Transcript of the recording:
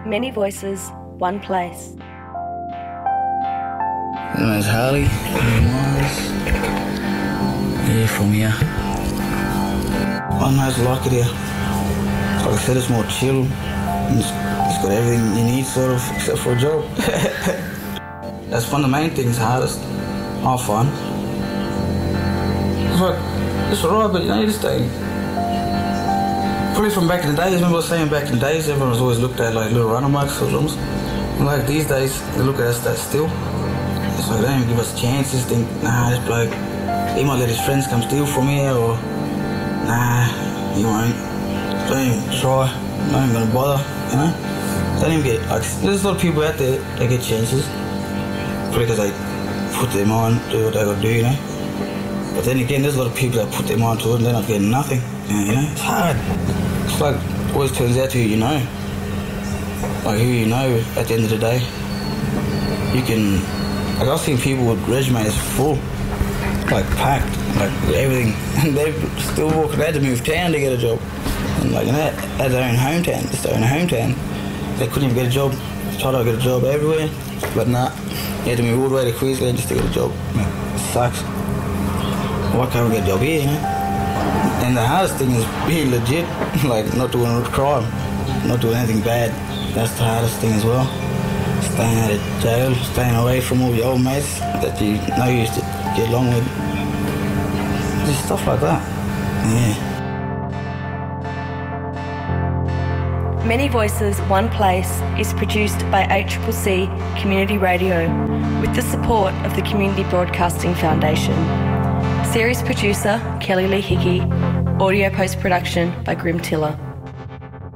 Many voices, one place. My name's Harley. Yeah, from here. I nice like it here. Like I said, it's more chill. It's got everything you need, sort of, except for a job. That's one of the main things, hardest. I find. It's like, it's alright, but you know, you just don't. Probably from back in the days, remember I was saying back in the days, everyone was always looked at like little runner marks or something. And like these days, they look at us that still. It's like they don't even give us chances, think, nah, this bloke, he might let his friends come steal from here, or nah, he won't. Don't even try, not even gonna bother, you know? Don't even get, like, there's a lot of people out there that get chances. Probably because they put their mind, do what they gotta do, you know? But then again, there's a lot of people that put their mind to it and they're not getting nothing, you know? It's hard. It's like, it always turns out to who you know. Like, who you know at the end of the day. You can, like, I've seen people with resumes full, like, packed, like, everything, and they're still walking out to move town to get a job. And, like, at their own hometown, just their own hometown, they couldn't even get a job. Tried to get a job everywhere, but nah, you had to move all the way to Queensland just to get a job. It sucks. Why can't we get a job here, you know? And the hardest thing is being legit, like not doing a crime, not doing anything bad. That's the hardest thing as well. Staying out of jail, staying away from all your old mates that you know you used to get along with. Just stuff like that. Yeah. Many Voices, One Place is produced by ACCC Community Radio with the support of the Community Broadcasting Foundation. Series producer Kelly Lee Hickey. Audio post-production by Grim Tiller.